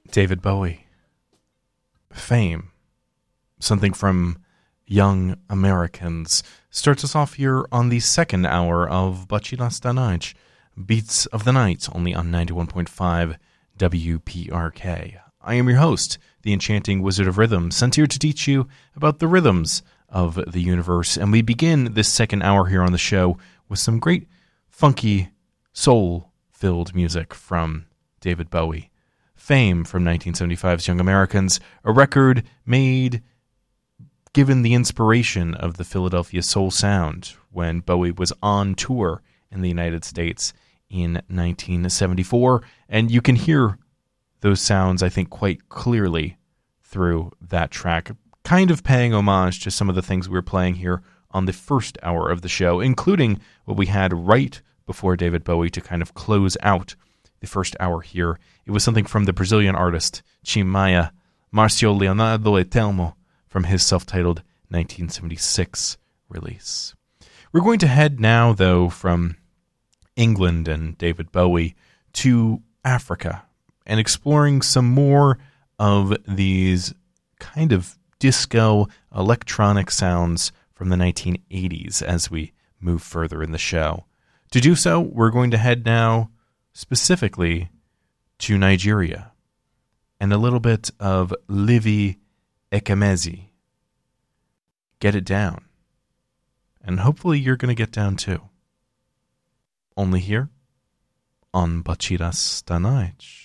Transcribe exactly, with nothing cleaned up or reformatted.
David Bowie. Fame. Something from Young Americans. Starts us off here on the second hour of Bachila esta noite. Beats of the Night, only on ninety-one point five W P R K. I am your host, the enchanting Wizard of Rhythm, sent here to teach you about the rhythms of the universe. And we begin this second hour here on the show with some great funky, soul-filled music from David Bowie. Fame from nineteen seventy-five's Young Americans, a record made given the inspiration of the Philadelphia soul sound when Bowie was on tour in the United States in nineteen seventy-four. And you can hear those sounds, I think, quite clearly through that track, kind of paying homage to some of the things we were playing here on the first hour of the show, including what we had right before David Bowie to kind of close out the first hour here. It was something from the Brazilian artist Tim Maia, Marcio Leonardo e Telmo, from his self-titled nineteen seventy-six release. We're going to head now, though, from England and David Bowie to Africa and exploring some more of these kind of disco electronic sounds from the nineteen eighties as we move further in the show. To do so, we're going to head now specifically to Nigeria and a little bit of Livy Ekemezi. Get it down. And hopefully you're going to get down too. Only here on Bachila esta noite.